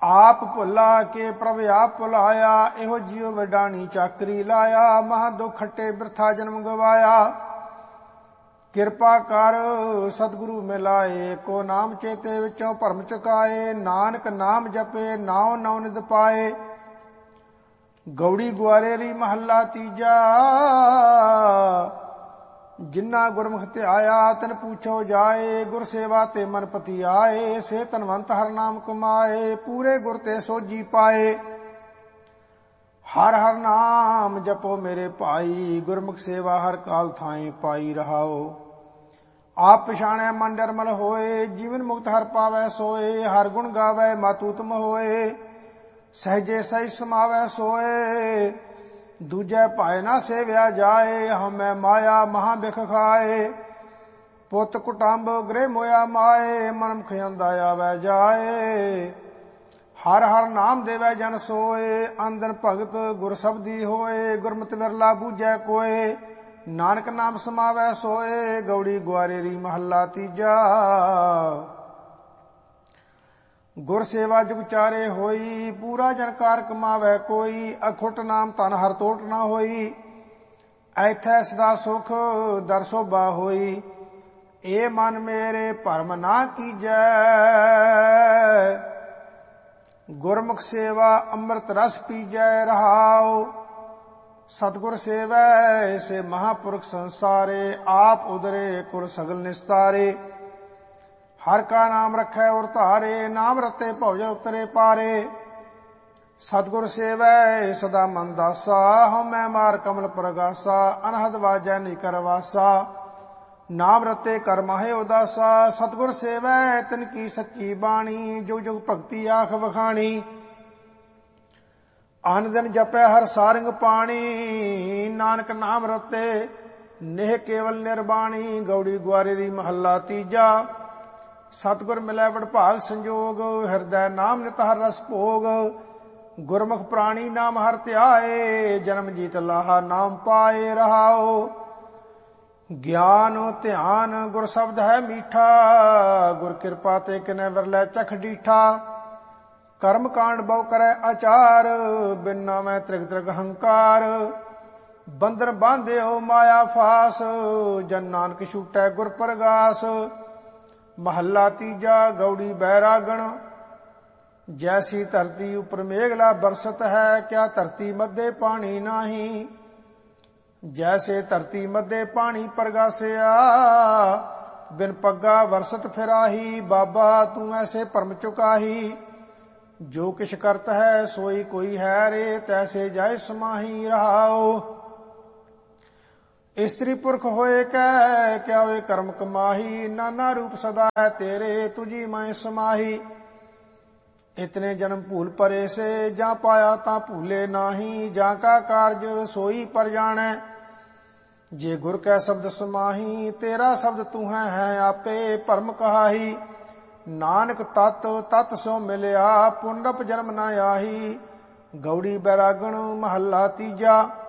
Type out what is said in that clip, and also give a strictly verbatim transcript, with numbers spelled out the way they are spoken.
आप भुला के प्रभ आप भुलाया, इहो जियो वडाणी चाकरी लाया। महा दुख खट्टे बिरथा जन्म गवाया, किरपा कर सतगुरु मिलाए। को नाम चेते विचों भरम चुकाए, नानक नाम जपे नाव नव निध पाए। गौड़ी ग्वारेरी महला तीजा, जिन्ना गुरमुख ध्याया तिन पूछो जाए। गुर सेवा ते मन पति आए, से तनवंत हर नाम कमाए। पूरे गुर ते सोजी पाए, हर हर नाम जपो मेरे भाई। गुरमुख सेवा हर काल थाए पाई रहाओ। आप पछाणै मन डरमल होए, जीवन मुक्त हर पावै सोए। हर गुण गावै मातु तुम होए, सहजे सही समावै सोए। दूजै भाए ना सेव्या जाए, हमै माया महा बिख खाए। पुत कुटुंब गृह मोया माए, मन मुख अंदा आवै जाए। हर हर नाम देवै जन सोए, अंदन भगत गुर शब्दी होए। गुरमति विरला बूझै कोय, नानक नाम समावै सोए। गौड़ी ग्वारेरी महला तीजा, गुर सेवा जुग चारे होई। पूरा जनकार कमावै कोई, अखुट नाम धन हर तोट न होई। ऐथै सदा सुख दर शोभा होई, ए मन मेरे भरम ना कीजै। गुरमुख सेवा अमृत रस पीजै रहाओ। सतगुर सेवै से महापुरख संसारे, आप उदरे कुल सगल निस्तारे। हर का नाम रखै और धारे, नाम रते भवजन उतरे पारे। सतगुर सेवै सदा मन दासा, हमै मार कमल प्रगासा। अनहद वाजै निकर वासा, नाम रते कर माहे उदासा। सतगुर सेवै तिन की सच्ची बाणी, जुग जुग भगति आख वखाणी। आन दिन जपै हर सारंग पाणी, नानक नाम रते नेह केवल निर्बाणी। गौड़ी ग्वारेरी महला तीजा, सतगुर मिलै वडभाग संजोग। हिरदै नाम नित हर रस भोग। गुरमुख प्राणी नाम हर ध्याए, जन्म जीत लाहा नाम पाए रहाओ। ज्ञान ध्यान गुर शब्द है मीठा, गुर कृपा ते किनै विरलै चख डीठा। कर्म कांड बहु करै आचार, बिन नामै त्रिग त्रिग हंकार। बंधन बांधे हो माया फास, जन नानक छूटै गुर प्रगास। महला तीजा, गौड़ी बैरागण, जैसी धरती उपर मेघला बरसत है, क्या धरती मध्य पानी नाही। जैसे धरती मध्य पानी परगासिया, बिन पग्गा वरसत फिराही। बाबा तू ऐसे परम चुकाही, जो किछ करत है सोई कोई है रे। तैसे जाय समाही रहाओ। स्त्री पुरख होए कै, क्या वे कर्म कमाही। नाना रूप सदा है तेरे, तुझी मैं समाही। इतने जन्म भूल परे से, जा पाया ता भूले नाही। जा का कारज सोई पर जानै, जे गुर कै शब्द समाही। तेरा शब्द तू है, है आपे भरम कहाही। नानक तत तत सो मिलिया, पुनरप जन्म न आही। गौड़ी बैरागण महला तीजा,